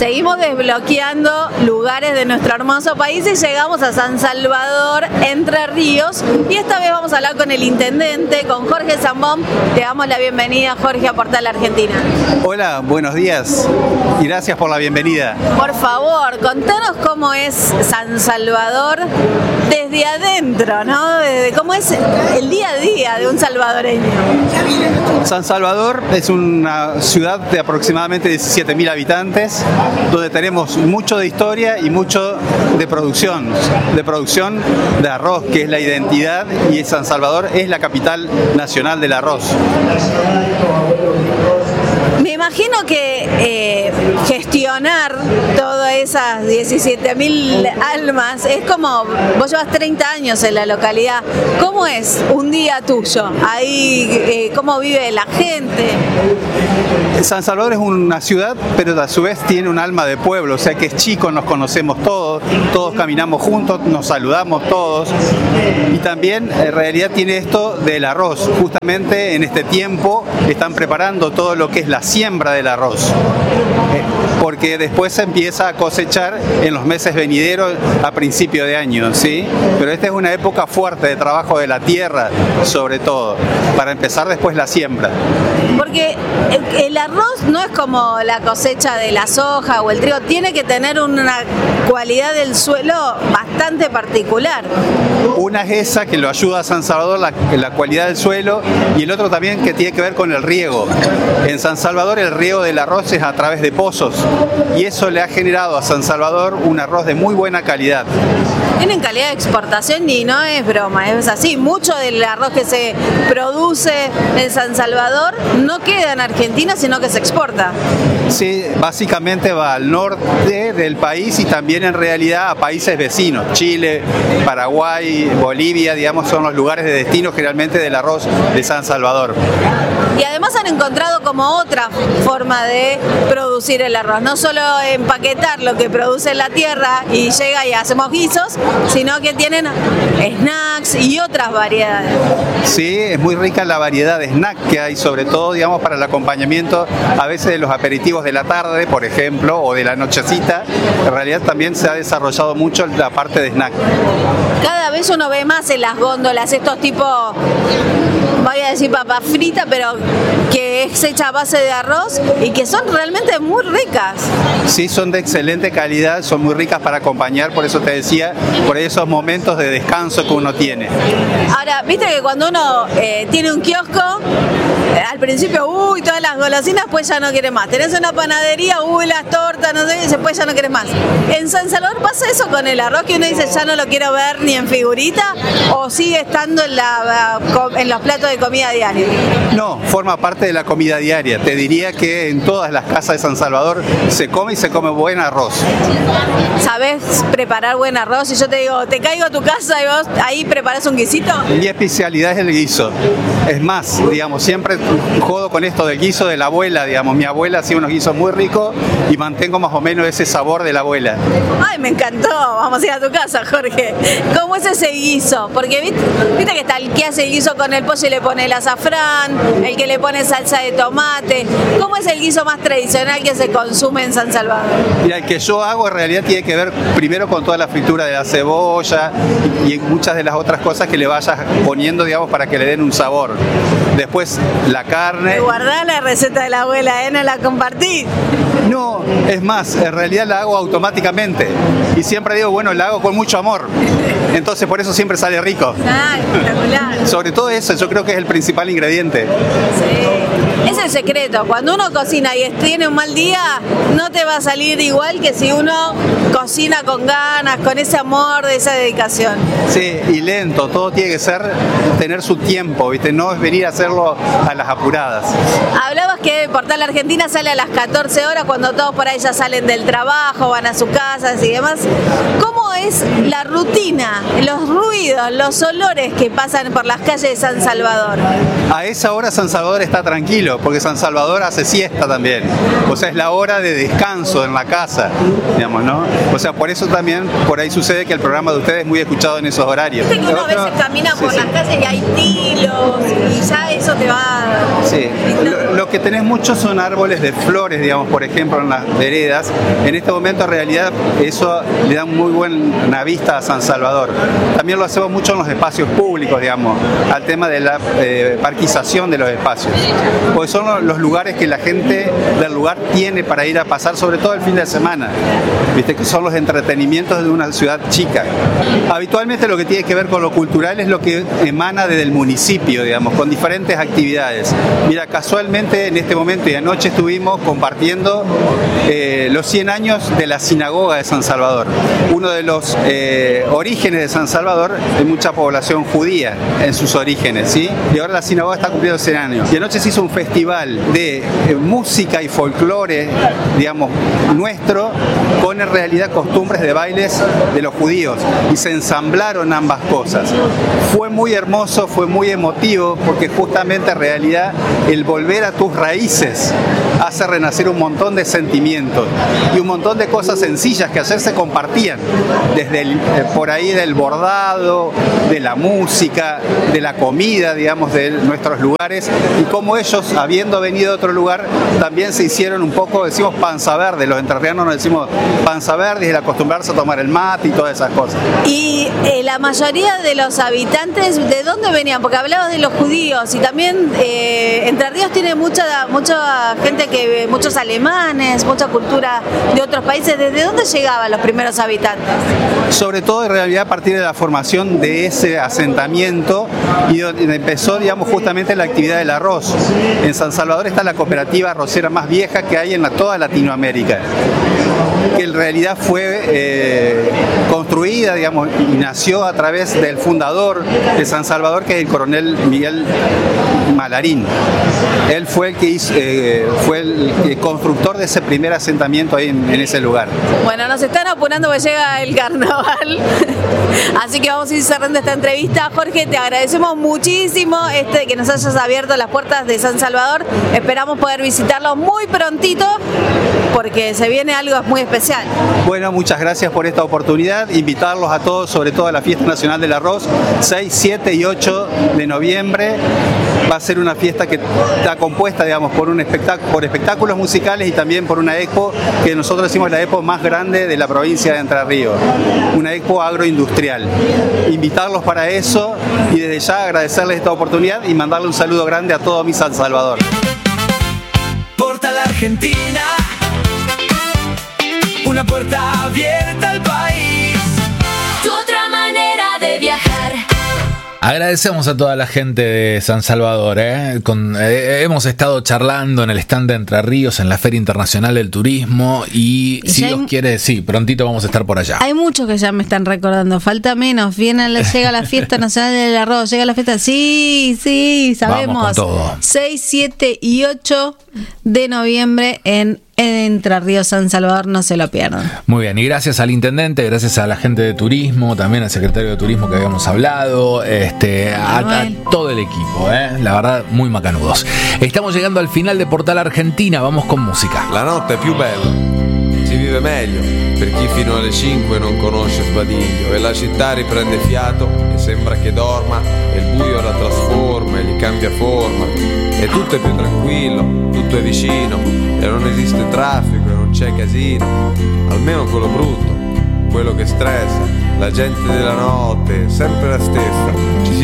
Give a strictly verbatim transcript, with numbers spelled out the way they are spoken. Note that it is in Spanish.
Seguimos desbloqueando lugares de nuestro hermoso país y llegamos a San Salvador, Entre Ríos, y esta vez vamos a hablar con el intendente, con Jorge Zambón. Te damos la bienvenida, Jorge, a Portal Argentina. Hola, buenos días y gracias por la bienvenida. Por favor, contanos cómo es San Salvador desde adentro, ¿no? Desde cómo es el día a día de un salvadoreño. San Salvador es una ciudad de aproximadamente diecisiete mil habitantes, donde tenemos mucho de historia y mucho de producción, de producción de arroz, que es la identidad, y San Salvador es la capital nacional del arroz. Me imagino que eh, gestionar todas esas diecisiete mil almas es como, vos llevas treinta años en la localidad, ¿cómo es un día tuyo? Ahí, eh, ¿cómo vive la gente? San Salvador es una ciudad, pero a su vez tiene un alma de pueblo, o sea que es chico, nos conocemos todos, todos caminamos juntos, nos saludamos todos, y también en realidad tiene esto del arroz. Justamente en este tiempo están preparando todo lo que es la siembra del arroz, porque después se empieza a cosechar en los meses venideros a principio de año, ¿sí? Pero esta es una época fuerte de trabajo de la tierra, sobre todo, para empezar después la siembra. Porque el arroz no es como la cosecha de la soja o el trigo, tiene que tener una cualidad del suelo bastante particular. Una es esa, que lo ayuda a San Salvador, la, la cualidad del suelo, y el otro también que tiene que ver con el riego. En San Salvador el riego del arroz es a través de pozos, y eso le ha generado a San Salvador un arroz de muy buena calidad. Tienen calidad de exportación y no es broma, es así. Mucho del arroz que se produce en San Salvador no queda en Argentina, sino que se exporta. Sí, básicamente va al norte del país y también en realidad a países vecinos. Chile, Paraguay, Bolivia, digamos, son los lugares de destino generalmente del arroz de San Salvador. Y además han encontrado como otra forma de producir el arroz, no solo empaquetar lo que produce la tierra y llega y hacemos guisos, sino que tienen snacks y otras variedades. Sí, es muy rica la variedad de snacks que hay, sobre todo, digamos, para el acompañamiento a veces de los aperitivos de la tarde, por ejemplo, o de la nochecita. En realidad también se ha desarrollado mucho la parte de snack. Cada vez uno ve más en las góndolas estos tipos, voy a decir papa frita, pero que es hecha a base de arroz y que son realmente muy ricas. Sí, son de excelente calidad, son muy ricas para acompañar, por eso te decía, por esos momentos de descanso que uno tiene. Ahora, viste que cuando uno eh, tiene un kiosco, eh, al principio, uy, todas las golosinas, pues ya no quiere más. Tenés una panadería, uy, las tortas, no sé, y después ya no querés más. ¿En San Salvador pasa eso con el arroz, que uno dice, ya no lo quiero ver ni en figurita, o sigue estando en, la, en los platos de comida diaria? No, forma parte de la comida diaria. Te diría que en todas las casas de San Salvador se come y se come buen arroz. ¿Sabés preparar buen arroz? Y yo te digo, te caigo a tu casa y vos ahí preparás un guisito. Mi especialidad es el guiso. Es más, digamos, siempre jodo con esto del guiso de la abuela, digamos. Mi abuela hacía unos guisos muy ricos y mantengo más o menos ese sabor de la abuela. Ay, me encantó. Vamos a ir a tu casa, Jorge. ¿Cómo es ese guiso? Porque viste, viste que está el que hace el guiso con el pollo y le pone el azafrán, el que le pone salsa de tomate. ¿Cómo es el guiso más tradicional que se consume en San Salvador? Mira, el que yo hago en realidad tiene que ver primero con toda la fritura de la cebolla y muchas de las otras cosas que le vayas poniendo, digamos, para que le den un sabor. Después la carne. Guardá la receta de la abuela, ¿eh? ¿No la compartí? No, es más, en realidad la hago automáticamente y siempre digo, bueno, la hago con mucho amor, entonces por eso siempre sale rico. Ah, espectacular. Sobre todo eso, yo creo que es el principal ingrediente. Sí, es el secreto. Cuando uno cocina y tiene un mal día, no te va a salir igual que si uno cocina con ganas, con ese amor, de esa dedicación. Sí, y lento, todo tiene que ser, tener su tiempo, ¿viste? No es venir a hacerlo a las apuradas. Hablabas que Portal Argentina sale a las catorce horas, cuando todos por ahí ya salen del trabajo, van a sus casas y demás. ¿Cómo es la rutina, los ruidos, los olores que pasan por las calles de San Salvador? A esa hora San Salvador está tranquilo. tranquilo, porque San Salvador hace siesta también. O sea, es la hora de descanso en la casa, digamos, ¿no? O sea, por eso también por ahí sucede que el programa de ustedes es muy escuchado en esos horarios. Viste que uno a veces camina por sí, las sí. calles y hay tilos y ya eso te va... Sí, lo, lo que tenés muchos son árboles de flores, digamos, por ejemplo, en las veredas. En este momento, en realidad, eso le da muy buena vista a San Salvador. También lo hacemos mucho en los espacios públicos, digamos, al tema de la eh, parquización de los espacios. Porque son los lugares que la gente del lugar tiene para ir a pasar, sobre todo el fin de semana. Viste que son los entretenimientos de una ciudad chica. Habitualmente lo que tiene que ver con lo cultural es lo que emana desde el municipio, digamos, con diferentes actividades. Mira, casualmente en este momento y anoche estuvimos compartiendo eh, los cien años de la sinagoga de San Salvador. Uno de los eh, orígenes de San Salvador es mucha población judía en sus orígenes, ¿sí? Y ahora la sinagoga está cumpliendo cien años. Y anoche se hizo un festival de eh, música y folclore, digamos, nuestro, con en realidad costumbres de bailes de los judíos. Y se ensamblaron ambas cosas. Fue muy hermoso, fue muy emotivo, porque justamente en realidad el volver a tus raíces hace renacer un montón de sentimientos y un montón de cosas sencillas que ayer se compartían, desde el, por ahí del bordado, de la música, de la comida, digamos, de nuestros lugares, y cómo ellos, habiendo venido de otro lugar, también se hicieron un poco, decimos panza verde, los entrerrianos nos decimos panza verde, y el acostumbrarse a tomar el mate y todas esas cosas. Y eh, la mayoría de los habitantes, ¿de dónde venían? Porque hablabas de los judíos y también eh, Entre Ríos tiene mucha, mucha gente, que muchos alemanes, mucha cultura de otros países. ¿Desde dónde llegaban los primeros habitantes? Sobre todo en realidad a partir de la formación de ese asentamiento y donde empezó, digamos, justamente la actividad del arroz. En San Salvador está la cooperativa arrocera más vieja que hay en la, toda Latinoamérica, que en realidad fue eh, construida, digamos, y nació a través del fundador de San Salvador, que es el coronel Miguel Malarín. Él fue el que hizo, eh, fue el, el constructor de ese primer asentamiento ahí en, en ese lugar. Bueno, nos están apurando porque llega el carnaval, así que vamos a ir cerrando esta entrevista. Jorge, te agradecemos muchísimo este, que nos hayas abierto las puertas de San Salvador. Esperamos poder visitarlo muy prontito porque se viene algo muy especial. Bueno, muchas gracias por esta oportunidad. Invitarlos a todos, sobre todo a la Fiesta Nacional del Arroz, seis, siete y ocho de noviembre. Va a ser una fiesta que está compuesta, digamos, por un espectáculo, por espectáculos musicales y también por una expo que nosotros decimos la expo más grande de la provincia de Entre Ríos, una expo agroindustrial. Invitarlos para eso y desde ya agradecerles esta oportunidad y mandarle un saludo grande a todo mi San Salvador. Portal Argentina, una puerta abierta al país, tu otra manera de viajar. Agradecemos a toda la gente de San Salvador, ¿eh? Con, eh, hemos estado charlando en el stand de Entre Ríos en la Feria Internacional del Turismo y, y si Dios hay, quiere, sí, prontito vamos a estar por allá. Hay muchos que ya me están recordando, falta menos, viene, llega la Fiesta Nacional del Arroz, llega la fiesta, sí, sí, sabemos. Vamos con todo. seis, siete y ocho de noviembre en Entre Ríos, San Salvador, no se lo pierdan. Muy bien, y gracias al intendente, gracias a la gente de turismo, también al secretario de turismo que habíamos hablado, este, a, a todo el equipo, ¿eh? La verdad, muy macanudos. Estamos llegando al final de Portal Argentina, vamos con música. La notte è più bella, si vive meglio per chi fino alle cinque non conosce sbadiglio e la città riprende fiato e sembra che dorma e il buio la trasforma e gli cambia forma e tutto è più tranquillo, tutto è vicino e non esiste traffico e non c'è casino, almeno quello brutto, quello che stressa, la gente della notte è sempre la stessa. Ci si